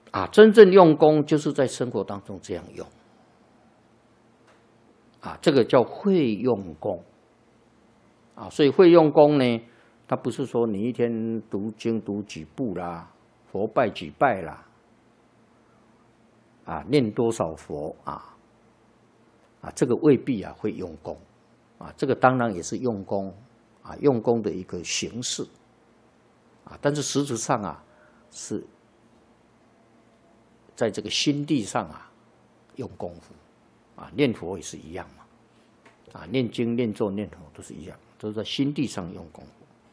啊，真正用功就是在生活当中这样用。啊，这个叫会用功。啊，所以会用功呢，它不是说你一天读经读几部啦，佛拜几拜啦，啊，念多少佛啊，这个未必啊会用功，啊，这个当然也是用功，啊，用功的一个形式，啊，但是实质上啊是在这个心地上啊用功夫，啊，念佛也是一样嘛，啊，念经、念咒、念佛都是一样，都是在心地上用功夫。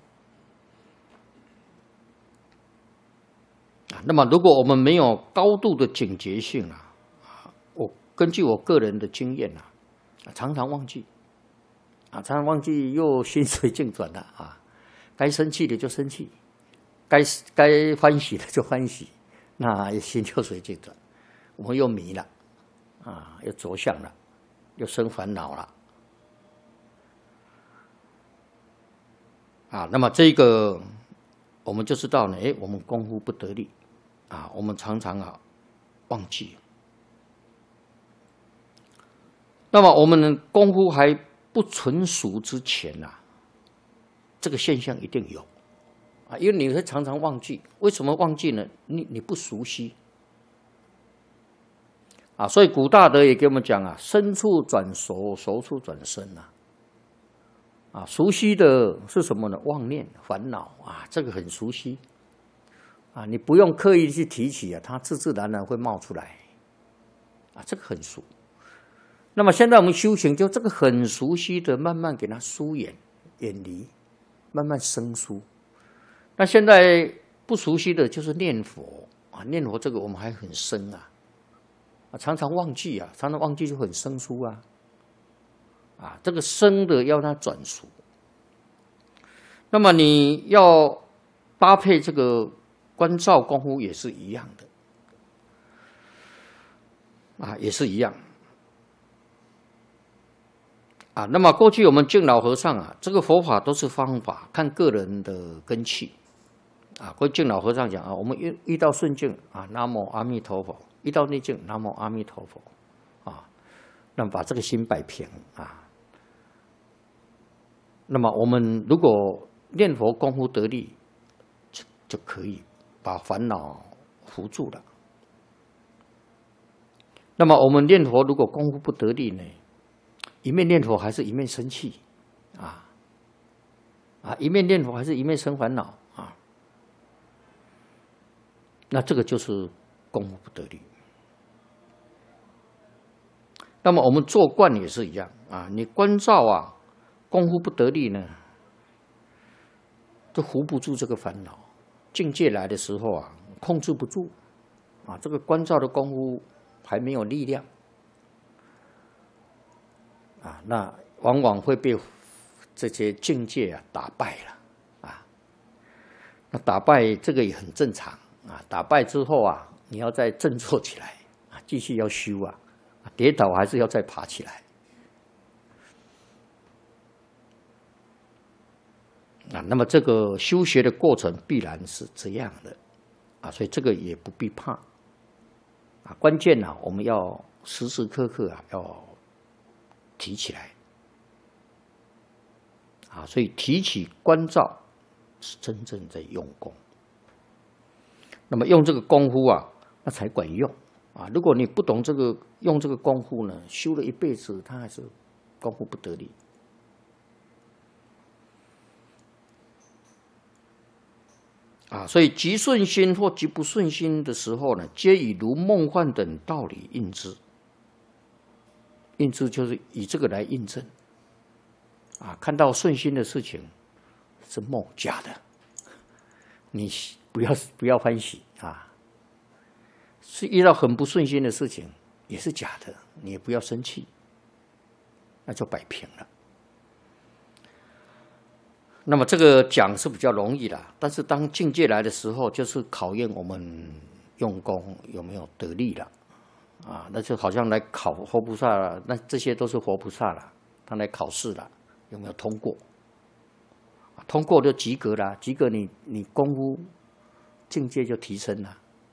那么，如果我们没有高度的警觉性啊，我根据我个人的经验啊，常常忘记，啊，常常忘记又心随境转了啊，该生气的就生气，该欢喜的就欢喜，那心就随境转，我们又迷了，啊，又着相了，又生烦恼了，啊，那么这个我们就知道呢，我们功夫不得力。啊，我们常常啊忘记，那么我们的功夫还不纯熟之前啊，这个现象一定有啊，因为你会常常忘记，为什么忘记呢？你不熟悉啊，所以古大德也给我们讲啊，生处转熟，熟处转生啊，啊，熟悉的是什么呢？妄念、烦恼啊，这个很熟悉。啊，你不用刻意去提起啊，它自自然然会冒出来，啊，这个很熟。那么现在我们修行，就这个很熟悉的，慢慢给它疏远、远离，慢慢生疏。那现在不熟悉的就是念佛啊，念佛这个我们还很生啊，常常忘记啊，常常忘记就很生疏啊，啊，这个生的要它转熟。那么你要搭配这个。观照功夫也是一样的，啊，也是一样，啊。那么过去我们敬老和尚啊，这个佛法都是方法，看个人的根器，啊。过去敬老和尚讲啊，我们遇到顺境啊，南无阿弥陀佛；遇到逆境，南无阿弥陀佛，啊。那么把这个心摆平啊。那么我们如果念佛功夫得力，就可以。把烦恼扶住了。那么我们念佛如果功夫不得力呢，一面念佛还是一面生气，啊，一面念佛还是一面生烦恼啊，那这个就是功夫不得力。那么我们做观也是一样啊，你观照啊，功夫不得力呢，都扶不住这个烦恼。境界来的时候啊，控制不住，啊，这个观照的功夫还没有力量，啊，那往往会被这些境界啊打败了，啊，那打败这个也很正常啊，打败之后啊，你要再振作起来啊，继续要修啊，跌倒还是要再爬起来。啊，那么这个修学的过程必然是这样的，啊，所以这个也不必怕，啊，关键呢，我们要时时刻刻啊要提起来，啊，所以提起观照是真正在用功。那么用这个功夫啊，那才管用啊。如果你不懂这个用这个功夫呢，修了一辈子，他还是功夫不得力。啊，所以极顺心或极不顺心的时候呢，皆以如梦幻等道理应之。应之就是以这个来印证。啊，看到顺心的事情是梦，假的，你不要欢喜啊。是遇到很不顺心的事情也是假的，你也不要生气，那就摆平了。那么这个讲是比较容易的，但是当境界来的时候，就是考验我们用功有没有得力了，啊，那就好像来考活菩萨了，那这些都是活菩萨了，他来考试了，有没有通过？通过就及格了，及格你功夫境界就提升了。